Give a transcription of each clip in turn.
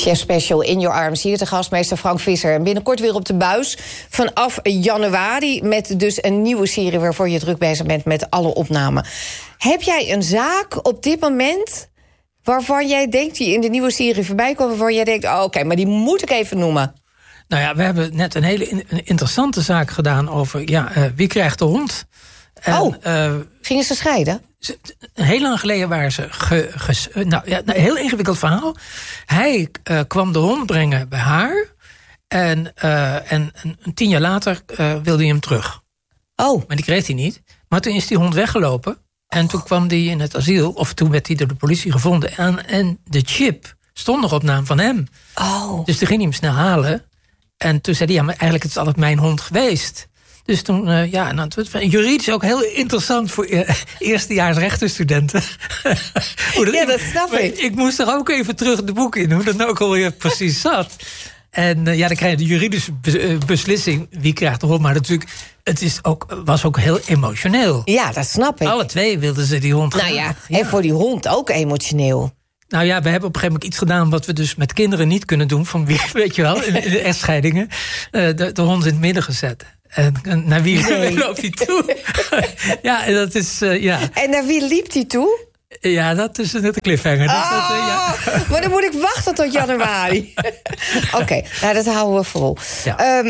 Chef Special in Your Arms. Hier de gastmeester Frank Visser. En binnenkort weer op de buis vanaf januari... met dus een nieuwe serie waarvoor je druk bezig bent met alle opnamen. Heb jij een zaak op dit moment waarvan jij denkt... die in de nieuwe serie voorbij komt... waarvan jij denkt, oké, maar die moet ik even noemen? Nou ja, we hebben net een hele interessante zaak gedaan over... wie krijgt de hond? En, gingen ze scheiden? Heel lang geleden waren ze... een heel ingewikkeld verhaal. Hij kwam de hond brengen bij haar... En 10 jaar later wilde hij hem terug. Oh. Maar die kreeg hij niet. Maar toen is die hond weggelopen. En toen kwam hij in het asiel... of toen werd hij door de politie gevonden. En de chip stond nog op naam van hem. Oh. Dus toen ging hij hem snel halen... En toen zei hij, maar eigenlijk is het altijd mijn hond geweest. Dus toen, juridisch ook heel interessant voor eerstejaars rechtenstudenten. Dat snap ik. Ik moest er ook even terug de boek in, hoe dat nou ook alweer precies zat. En dan krijg je de juridische beslissing, wie krijgt de hond. Maar natuurlijk, was ook heel emotioneel. Ja, dat snap ik. Alle twee wilden ze die hond graag. Nou ja, en voor die hond ook emotioneel. Nou ja, we hebben op een gegeven moment iets gedaan... wat we dus met kinderen niet kunnen doen. Van wie, weet je wel, in de echtscheidingen. De hond in het midden gezet. En naar wie loopt hij toe? Ja, dat is... En naar wie liep hij toe? Ja, dat is net een cliffhanger. Maar dan moet ik wachten tot januari. Oké, nou dat houden we vol. Ja.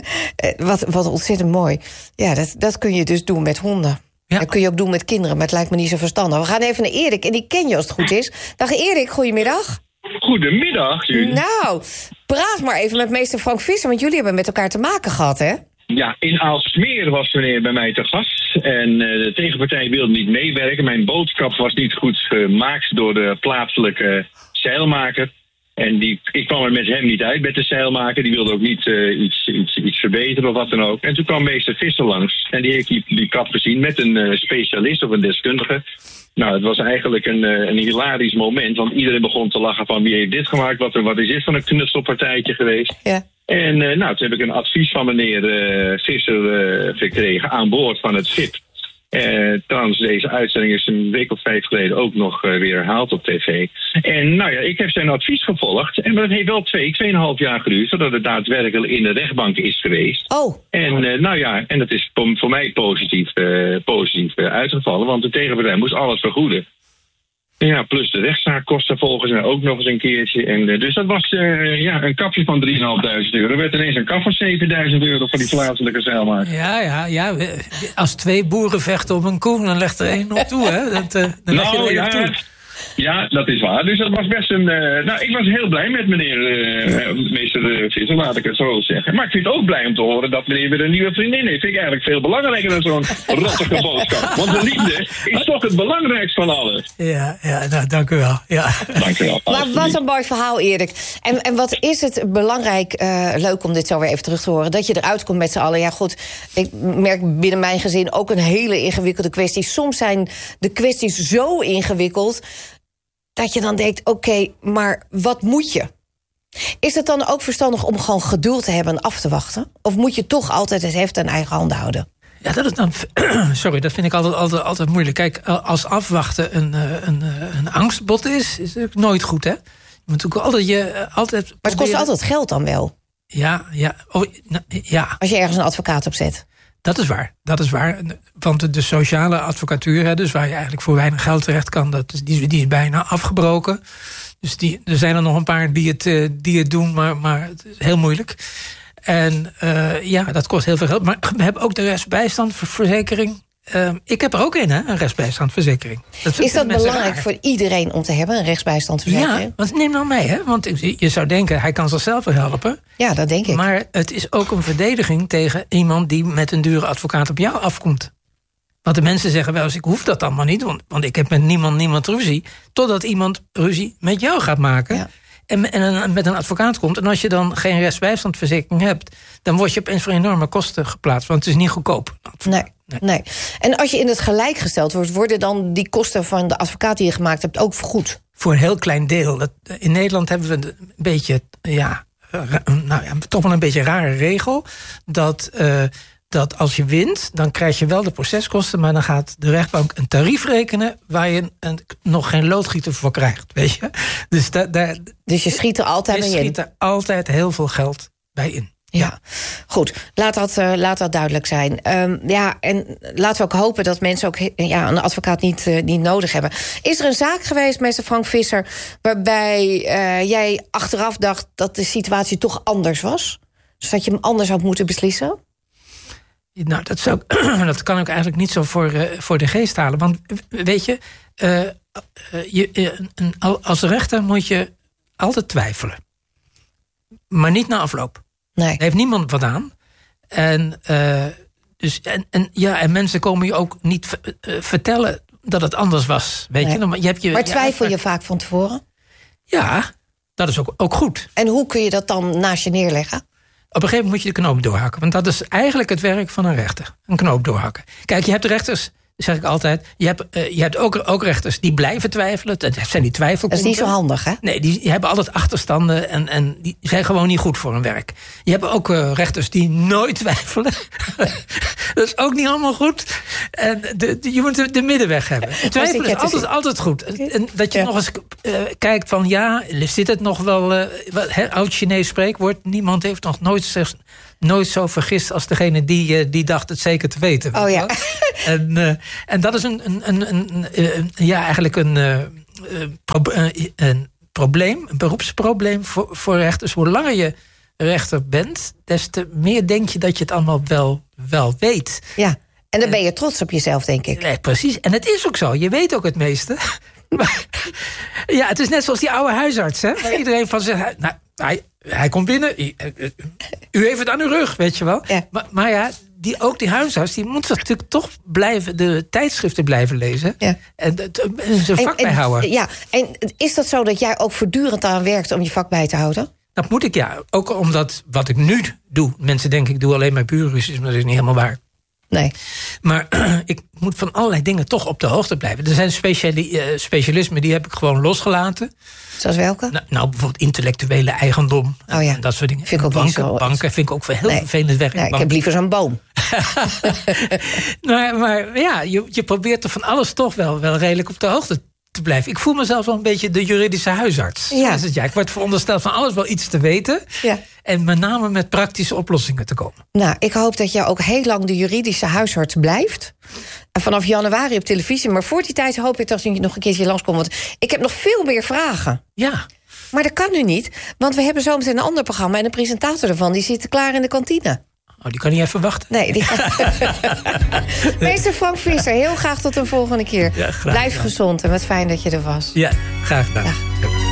Wat ontzettend mooi. Ja, dat kun je dus doen met honden. Ja. Dat kun je ook doen met kinderen, maar het lijkt me niet zo verstandig. We gaan even naar Erik, en die ken je als het goed is. Dag Erik, goedemiddag. Goedemiddag, jullie. Nou, praat maar even met meester Frank Visser, want jullie hebben met elkaar te maken gehad, hè? Ja, in Aalsmeer was meneer bij mij te gast. En de tegenpartij wilde niet meewerken. Mijn boodschap was niet goed gemaakt door de plaatselijke zeilmaker. En ik kwam er met hem niet uit, met de zeilmaker. Die wilde ook niet iets verbeteren of wat dan ook. En toen kwam meester Visser langs. En die heeft die kap gezien met een specialist of een deskundige. Nou, het was eigenlijk een hilarisch moment. Want iedereen begon te lachen van wie heeft dit gemaakt? Wat is dit van een knutselpartijtje geweest? Ja. En toen heb ik een advies van meneer Visser gekregen aan boord van het schip. Trouwens, deze uitzending is een week of 5 geleden ook nog weer herhaald op tv. En ik heb zijn advies gevolgd. En dat heeft wel 2,5 jaar geduurd, zodat het daadwerkelijk in de rechtbank is geweest. Oh. En en dat is voor mij positief uitgevallen, want de tegenpartij moest alles vergoeden. Ja, plus de rechtszaakkosten volgens mij ook nog eens een keertje. En, dus dat was een kapje van €3.500. Er werd ineens een kap van €7.000 van die plaatselijke zeilmaker. Ja. Als 2 boeren vechten om een koe, dan legt er één op toe, hè? Dan leg je er één op toe. Ja, dat is waar. Dus dat was best een... ik was heel blij met meneer meester Visser, laat ik het zo zeggen. Maar ik vind het ook blij om te horen dat meneer weer een nieuwe vriendin heeft. Vind ik eigenlijk veel belangrijker dan zo'n rottige boodschap. Want de liefde is toch het belangrijkste van alles. Ja, nou, dank u wel. Ja. Dank u wel. Maar wat een mooi verhaal, Erik. En wat is het belangrijk, leuk om dit zo weer even terug te horen... dat je eruit komt met z'n allen. Ja goed, ik merk binnen mijn gezin ook een hele ingewikkelde kwestie. Soms zijn de kwesties zo ingewikkeld... dat je dan denkt, oké, maar wat moet je? Is het dan ook verstandig om gewoon geduld te hebben en af te wachten? Of moet je toch altijd het heft in eigen handen houden? Ja, dat vind ik altijd moeilijk. Kijk, als afwachten een angstbod is het nooit goed, hè? Je moet ook altijd maar het kost altijd geld dan wel? Ja. Als je ergens een advocaat op zet. Dat is waar. Want de sociale advocatuur, dus waar je eigenlijk voor weinig geld terecht kan... die is bijna afgebroken. Dus er zijn er nog een paar die het doen, maar het is heel moeilijk. En dat kost heel veel geld. Maar we hebben ook de rechtsbijstandverzekering. Ik heb er ook een rechtsbijstandverzekering. Is dat belangrijk voor iedereen om te hebben, een rechtsbijstandverzekering? Ja, want neem nou mee, hè? Want je zou denken, hij kan zichzelf wel helpen. Ja, dat denk ik. Maar het is ook een verdediging tegen iemand die met een dure advocaat op jou afkomt. Want de mensen zeggen wel eens, ik hoef dat allemaal niet... want ik heb met niemand ruzie... totdat iemand ruzie met jou gaat maken... Ja. En met een advocaat komt. En als je dan geen rechtsbijstandverzekering hebt... dan word je opeens voor enorme kosten geplaatst. Want het is niet goedkoop. Nee. En als je in het gelijk gesteld wordt... worden dan die kosten van de advocaat die je gemaakt hebt ook vergoed? Voor een heel klein deel. In Nederland hebben we een beetje... toch wel een beetje een rare regel... dat dat als je wint, dan krijg je wel de proceskosten, maar dan gaat de rechtbank een tarief rekenen waar je nog geen loodgieter voor krijgt, weet je? Dus je schiet er altijd in. Je schiet er altijd heel veel geld bij in. Ja, goed. Laat dat duidelijk zijn. En laten we ook hopen dat mensen ook een advocaat niet nodig hebben. Is er een zaak geweest, meester Frank Visser, waarbij jij achteraf dacht dat de situatie toch anders was? Dus dat je hem anders had moeten beslissen? Nou, dat kan ik eigenlijk niet zo voor de geest halen. Want weet je, als rechter moet je altijd twijfelen. Maar niet na afloop. Nee. Daar heeft niemand wat aan. En mensen komen je ook niet vertellen dat het anders was. Weet je? Maar twijfel je vaak van tevoren? Ja, dat is ook goed. En hoe kun je dat dan naast je neerleggen? Op een gegeven moment moet je de knoop doorhakken. Want dat is eigenlijk het werk van een rechter. Een knoop doorhakken. Kijk, je hebt de rechters, zeg ik altijd. Je hebt ook rechters die blijven twijfelen. Dat zijn die twijfelkonden. Dat is niet zo handig, hè? Nee, die hebben altijd achterstanden en die zijn gewoon niet goed voor hun werk. Je hebt ook rechters die nooit twijfelen. Dat is ook niet allemaal goed. En je moet de middenweg hebben. Twijfelen is altijd goed. En dat je nog eens kijkt van zit het nog wel... oud Chinees spreekwoord. Niemand heeft nog nooit zo vergist als degene die dacht het zeker te weten. Oh ja. En dat is eigenlijk een probleem, een beroepsprobleem voor rechters. Hoe langer je rechter bent, des te meer denk je dat je het allemaal wel weet. Ja, en dan ben je trots op jezelf, denk ik. Nee, precies. En het is ook zo. Je weet ook het meeste. Maar, het is net zoals die oude huisarts, hè? Waar iedereen van zegt, hij komt binnen. U heeft het aan uw rug, weet je wel. Ja. Maar die huisarts, die moet natuurlijk toch de tijdschriften blijven lezen. Ja. En zijn vak bijhouden. Ja, en is dat zo dat jij ook voortdurend aan werkt om je vak bij te houden? Dat moet ik, ja. Ook omdat wat ik nu doe, mensen denken ik doe alleen maar buurruzies, maar dat is niet helemaal waar. Nee. Maar ik moet van allerlei dingen toch op de hoogte blijven. Er zijn specialismen die heb ik gewoon losgelaten. Zoals welke? Nou, bijvoorbeeld intellectuele eigendom. En dat soort dingen. Vind ik ook banken vind ik ook heel vervelend werk. Ja, ik heb liever zo'n boom. maar je probeert er van alles toch wel redelijk op de hoogte te blijven. Ik voel mezelf wel een beetje de juridische huisarts. Ja. Ik word verondersteld van alles wel iets te weten. Ja. En met name met praktische oplossingen te komen. Nou, ik hoop dat je ook heel lang de juridische huisarts blijft. En vanaf januari op televisie. Maar voor die tijd hoop ik dat je nog een keertje langskomt. Want ik heb nog veel meer vragen. Ja. Maar dat kan nu niet. Want we hebben zometeen een ander programma. En de presentator ervan, die zit klaar in de kantine. Oh, die kan niet even wachten? Nee. Meester Frank Visser, heel graag tot een volgende keer. Ja, blijf gezond en wat fijn dat je er was. Ja, graag gedaan. Ja.